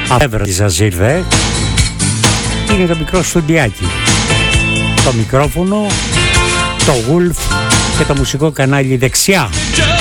Αβέβρα της Αζίρδε. Είναι το μικρό στουντιάκι. Το μικρόφωνο, το Wolf και το μουσικό κανάλι δεξιά.